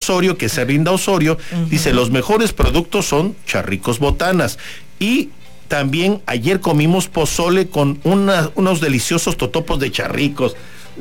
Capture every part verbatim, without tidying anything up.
Osorio, que se rinda Osorio, uh-huh. dice, los mejores productos son Charricos Botanas. Y también ayer comimos pozole con una, unos deliciosos totopos de charricos.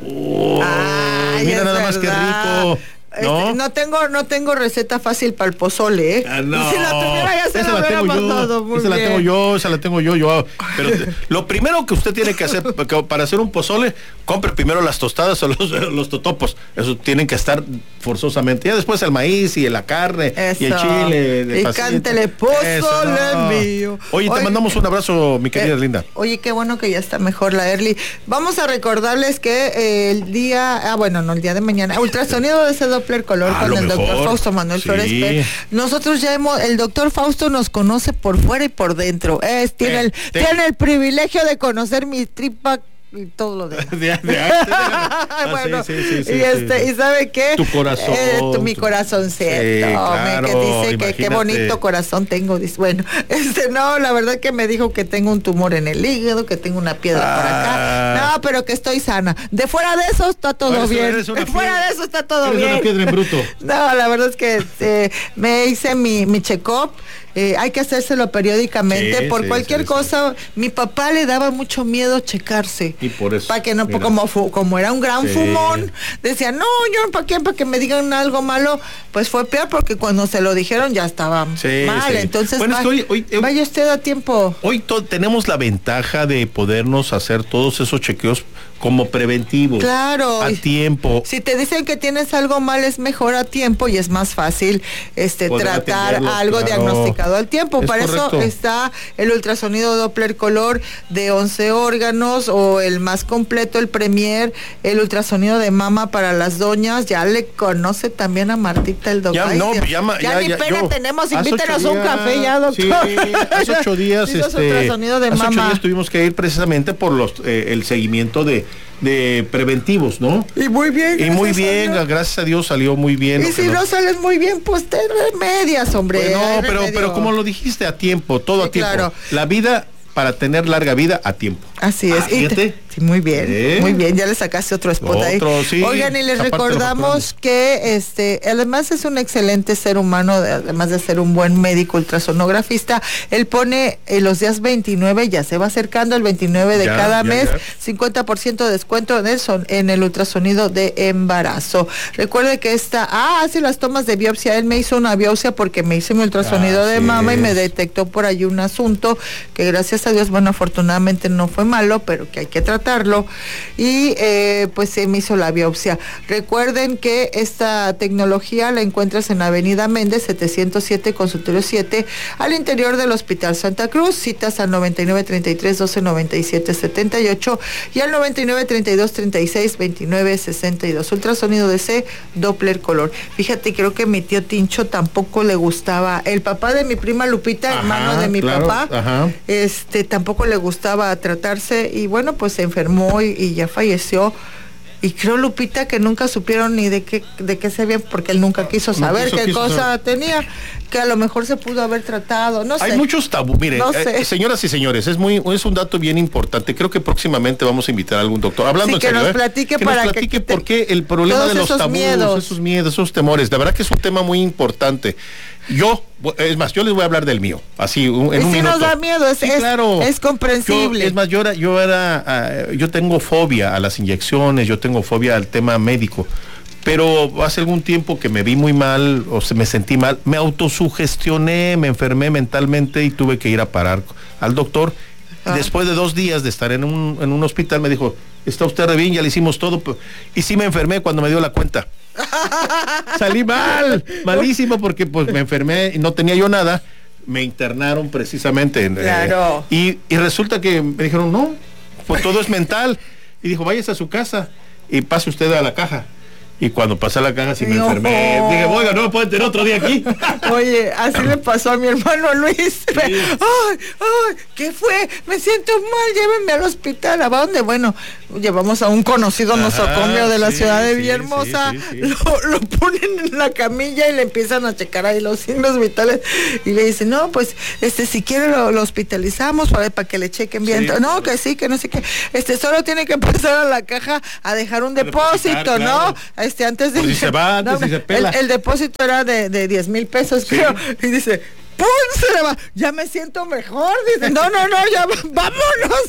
Oh, Ay, mira nada más que rico. ¿No? Este, no tengo no tengo receta fácil para el pozole, ¿eh? Ah, no. Si la tuviera ya se esa la la tengo yo, dado, muy esa bien. la tengo yo, esa la tengo yo, yo. Pero te, lo primero que usted tiene que hacer para hacer un pozole, compre primero las tostadas o los, los totopos. Eso tienen que estar forzosamente. Ya después el maíz y la carne eso. Y el chile. De y cántele pozole no. mío. Oye, oye, te mandamos un abrazo, mi querida eh, Linda. Oye, qué bueno que ya está mejor la Erly. Vamos a recordarles que eh, el día, ah bueno, no, el día de mañana, ultrasonido de ese Doppler color ah, con el mejor. doctor Fausto Manuel sí. Flores Pérez. Nosotros ya hemos, el doctor Fausto nos conoce por fuera y por dentro. Es, tiene, eh, el, te... tiene el privilegio de conocer mi tripa y todo lo demás. De, de, de, de, ah, bueno, sí, sí, sí, y este, sí. y sabe qué, tu corazón, eh, tu, mi corazón cierto, sí, claro, me, que dice imagínate. que qué bonito corazón tengo, dice, bueno, este no, la verdad que me dijo que tengo un tumor en el hígado, que tengo una piedra ah. por acá, no, pero que estoy sana. De fuera de eso está todo bueno, bien. De fuera piedra, de eso está todo eres bien. Una piedra en bruto. No, la verdad es que eh, me hice mi, mi check-up. Eh, hay que hacérselo periódicamente, sí, por sí, cualquier sí, cosa. Sí. Mi papá le daba mucho miedo checarse. Y por eso. Para que no, como, como era un gran sí. fumón, decía, no, yo, ¿para qué? Para que me digan algo malo. Pues fue peor porque cuando se lo dijeron ya estaba sí, mal. Sí. Entonces, bueno, va, es que hoy, hoy, hoy, vaya usted a tiempo. Hoy to- tenemos la ventaja de podernos hacer todos esos chequeos como preventivos. Claro. A tiempo. Si te dicen que tienes algo mal, es mejor a tiempo y es más fácil este poder tratar algo claro. diagnosticado al tiempo. Es Para correcto. Eso está el ultrasonido Doppler color de once órganos o el más completo, el Premier, el ultrasonido de mama para las doñas. Ya le conoce también a Martita el doctor. Ya, no, ya, ya, ya ni ya, pena yo, tenemos, invítenos un café ya, doctor. Sí, hace ocho días, este, ultrasonido de hace mama. ocho días tuvimos que ir precisamente por los eh, el seguimiento de de preventivos, ¿no? Y muy bien. Y muy bien, a gracias a Dios salió muy bien. Y si no, no sales muy bien, pues te remedias, hombre. Pues no, pero, pero como lo dijiste, a tiempo, todo sí, a tiempo. Claro. La vida, para tener larga vida, a tiempo. Así es. Ah, y te, sí, muy bien, ¿eh? Muy bien, ya le sacaste otro spot otro, ahí. Sí, Oigan, y les recordamos que este, además es un excelente ser humano, además de ser un buen médico ultrasonografista. Él pone eh, los días veintinueve, ya se va acercando el veintinueve de ya, cada ya, mes, ya. cincuenta por ciento de descuento en el, son, en el ultrasonido de embarazo. Recuerde que esta, ah, hace las tomas de biopsia. Él me hizo una biopsia porque me hice mi ultrasonido ah, de mama es. y me detectó por ahí un asunto que gracias a Dios, bueno, afortunadamente no fue malo, pero que hay que tratarlo. Y eh, pues se me hizo la biopsia. Recuerden que esta tecnología la encuentras en Avenida Méndez setecientos siete, consultorio siete, al interior del Hospital Santa Cruz. Citas al noventa y nueve, treinta y tres, doce, noventa y siete, setenta y ocho y al noventa y nueve, treinta y dos, treinta y seis, veintinueve, sesenta y dos. Ultrasonido de C, Doppler color. Fíjate, creo que mi tío Tincho tampoco le gustaba. El papá de mi prima Lupita, ajá, hermano de mi claro, papá, ajá. este tampoco le gustaba tratarse y bueno, pues se enfermó y, y ya falleció. Y creo, Lupita, que nunca supieron ni de qué de qué se había, porque él nunca quiso saber no, qué quiso cosa saber. tenía, que a lo mejor se pudo haber tratado, no sé. Hay muchos tabú, miren, no sé. eh, señoras y señores, es muy es un dato bien importante. Creo que próximamente vamos a invitar a algún doctor. Hablando sí, en que serio, nos eh, platique que para nos platique que, que por qué el problema de los tabús, miedos. esos miedos, esos temores. La verdad que es un tema muy importante. Yo, es más, yo les voy a hablar del mío, así, un, en y un si minuto. nos da miedo, es, sí, claro. es, es comprensible. Yo, es más, yo era, yo era, uh, yo tengo fobia a las inyecciones, yo tengo fobia al tema médico, pero hace algún tiempo que me vi muy mal, o se me sentí mal, me autosugestioné, me enfermé mentalmente y tuve que ir a parar al doctor. Ah. Después de dos días de estar en un, en un hospital, me dijo, está usted re bien, ya le hicimos todo, y sí me enfermé cuando me dio la cuenta. Salí mal, malísimo, porque pues me enfermé y no tenía yo nada. Me internaron precisamente. Claro. Eh, y, y resulta que me dijeron, no, pues todo es mental. Y dijo, váyase a su casa y pase usted a la caja. Y cuando pasé a la caja sí me no. enfermé. Dije, oiga, ¿no me pueden tener otro día aquí? Oye, así le pasó a mi hermano Luis. Sí. Ay, ay, ¿qué fue? Me siento mal, llévenme al hospital. ¿A dónde? Bueno, llevamos a un conocido Ajá, nosocomio de la sí, ciudad de sí, Villahermosa. Sí, sí, sí. Lo, lo ponen en la camilla y le empiezan a checar ahí los signos vitales. Y le dicen, no, pues, este, si quiere lo, lo hospitalizamos para, para que le chequen bien. Sí, no, que sí, que no sé qué. Este, solo tiene que pasar a la caja a dejar un depósito, claro, ¿no? este, antes de... Pues si se va, antes no, si se pela. El, el depósito era de, de diez mil pesos, Sí. creo. Y dice, ¡pum! Se le va. Ya me siento mejor. Dice, no, no, no, ya vámonos.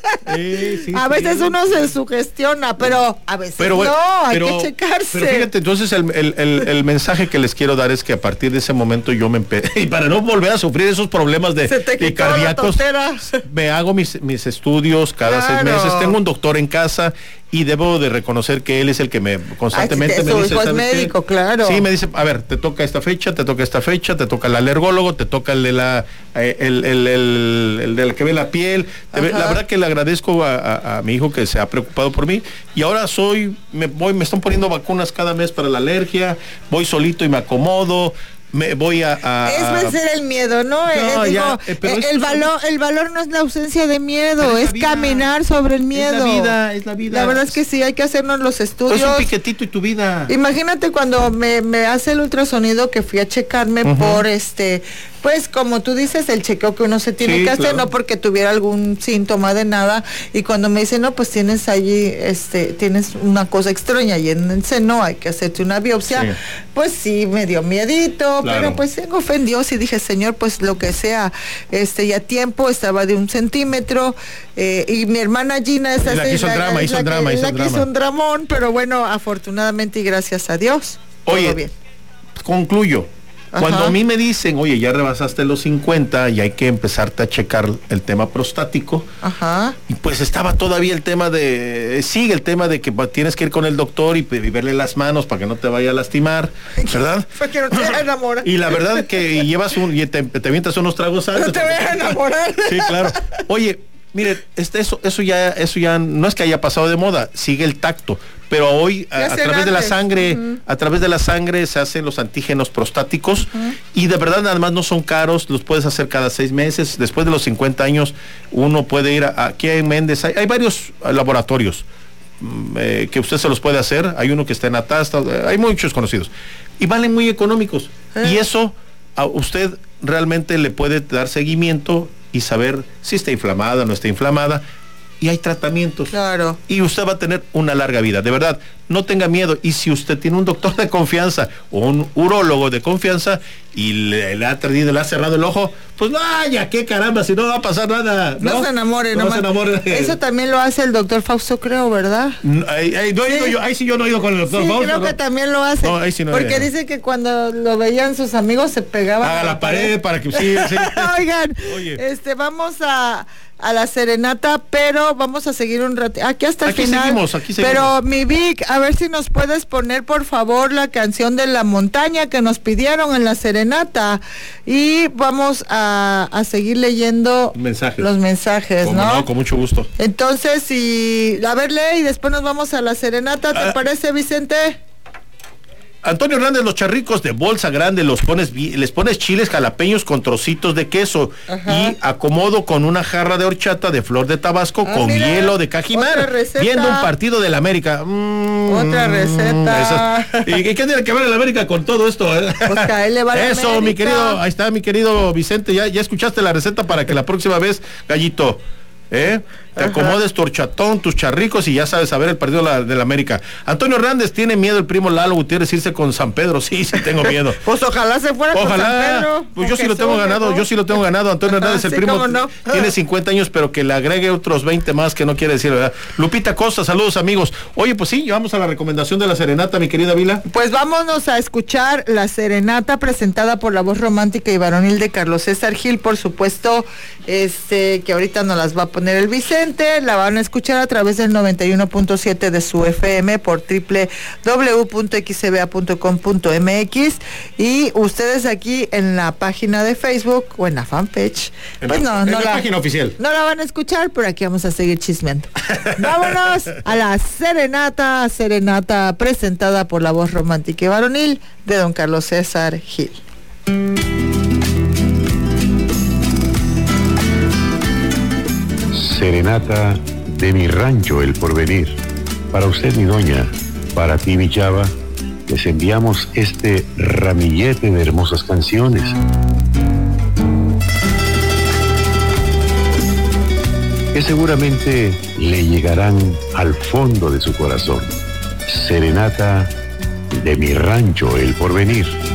Sí, sí, a sí. veces uno se sugestiona, pero a veces Pero, bueno, no, hay pero- que checarse. Pero fíjate, entonces el, el- el- el mensaje que les quiero dar es que a partir de ese momento yo me empecé, y para no volver a sufrir esos problemas de, Se te de quitó la cardíacos, tontera. me hago mis, mis estudios cada Claro. seis meses, tengo un doctor en casa y debo de reconocer que él es el que me constantemente Ay, sí, me su dice, hijo es ¿sabes qué? médico, claro. Sí, me dice, a ver, te toca esta fecha, te toca esta fecha, te toca el alergólogo, te toca el de la eh, el, el, el, el del que ve la piel. Te ve- Ajá. la verdad que le agradezco a, a- a mi hijo que se ha preocupado por mí y ahora soy, me voy, me están poniendo vacunas cada mes para la alergia, voy solito y me acomodo, me voy a, a- Es vencer el miedo, ¿no? No, Eh, ya, digo, eh, pero eh, es- el valor, el valor no es la ausencia de miedo, Pero es la es vida. caminar sobre el miedo. Es la vida, es la vida. La verdad es que sí, hay que hacernos los es estudios. un piquetito y tu vida. Imagínate cuando me, me hace el ultrasonido que fui a checarme Ujú. por este, pues como tú dices, el chequeo que uno se tiene Sí, que hacer, claro. no porque tuviera algún síntoma de nada, y cuando me dicen, no, pues tienes allí, este, tienes una cosa extraña y en el seno hay que hacerte una biopsia, Sí. pues sí, me dio miedito, Claro. pero pues tengo fe en Dios y dije, Señor, pues lo que sea, este, ya tiempo, estaba de un centímetro, eh, y mi hermana Gina es Y la así, que hizo el drama, es hizo la el que- drama, es hizo la el que hizo drama. un dramón, pero bueno, afortunadamente y gracias a Dios, Oye, todo bien. concluyo. Ajá. Cuando a mí me dicen, oye, ya rebasaste los cincuenta y hay que empezarte a checar el tema prostático, Ajá. y pues estaba todavía el tema de, eh, sigue el tema de que pues, tienes que ir con el doctor y, y verle las manos para que no te vaya a lastimar, ¿verdad? Porque no te vas a enamorar. Y la verdad que llevas un, y te, te avientas unos tragos altos. No te voy a enamorar. Sí, claro. Oye, mire, este, eso, eso ya, eso ya no es que haya pasado de moda, sigue el tacto. Pero hoy, a, Ya a hacen través de la antes. sangre, Ujú. a través de la sangre se hacen los antígenos prostáticos y de verdad además no son caros, los puedes hacer cada seis meses. Después de los cincuenta años, uno puede ir a, aquí en Méndez, hay, hay varios eh, laboratorios mm, eh, que usted se los puede hacer. Hay uno que está en Atasta, eh, hay muchos conocidos y valen muy económicos. Eh. Y eso a usted realmente le puede dar seguimiento y saber si está inflamada o no está inflamada. Y hay tratamientos. Claro. Y usted va a tener una larga vida. De verdad, no tenga miedo. Y si usted tiene un doctor de confianza o un urólogo de confianza y le, le ha perdido, le ha cerrado el ojo, pues vaya, qué caramba, si no va a pasar nada. No, No, se enamore, no nomás. se enamore. Eso también lo hace el doctor Fausto, creo, ¿verdad? No, ahí, ahí no he ido Sí. yo, ahí sí yo no he ido con el doctor Sí, Fausto, creo ¿no? que también lo hace. No, ahí sí no porque era. dice que cuando lo veían sus amigos se pegaban Haga la pared para que sí, sí. Oigan, Oye. este, vamos a, a la serenata, pero vamos a seguir un rato. Aquí hasta el Aquí final. seguimos, aquí seguimos. Pero mi Vic, a ver si nos puedes poner por favor la canción de La Montaña que nos pidieron en la serenata. Y vamos a, a seguir leyendo Mensajes. los mensajes, Cómo ¿no? no, con mucho gusto. Entonces, si, a ver, lee y después nos vamos a la serenata, ¿te Ah. parece, Vicente? Antonio Hernández, los charricos de bolsa grande, los pones, vi- les pones chiles jalapeños con trocitos de queso Ajá. y acomodo con una jarra de horchata de flor de Tabasco Ah, con mira, hielo de otra Cajimar, receta. viendo un partido del América. Mm, Otra receta. esas- ¿Y qué tiene que ver el América con todo esto? eh? Pues que a él le va la Eso, mi América. querido, ahí está mi querido Vicente, ya, ya escuchaste la receta para que la próxima vez, gallito, ¿eh? Te Ajá. acomodes tu horchatón, tus charricos y ya sabes saber el partido de la, de la América. Antonio Hernández, tiene miedo el primo Lalo Gutiérrez irse con San Pedro. Sí, sí tengo miedo. Pues ojalá se fuera con San Ojalá, Pedro. pues yo con sí lo tengo Jesús, ganado, ¿no? yo sí lo tengo ganado. Antonio Hernández, el Sí, primo, cómo no. tiene cincuenta años, pero que le agregue otros veinte más, que no quiere decir, ¿verdad? Lupita Costa, saludos amigos. Oye, pues sí, vamos a la recomendación de la serenata, mi querida Vila. Pues vámonos a escuchar la serenata presentada por la voz romántica y varonil de Carlos César Gil, por supuesto, este, que ahorita nos las va a poner el Vicente, la van a escuchar a través del noventa y uno punto siete de su F M por doble u doble u doble u punto x c b a punto com punto m x y ustedes aquí en la página de Facebook o en la fanpage, En pues la- no, en no la página oficial. No la van a escuchar, pero aquí vamos a seguir chismeando. Vámonos a la serenata, serenata presentada por la voz romántica y varonil de don Carlos César Gil. Serenata de mi rancho El Porvenir. Para usted, mi doña, para ti, mi chava, les enviamos este ramillete de hermosas canciones. Que seguramente le llegarán al fondo de su corazón. Serenata de Mi Rancho El Porvenir.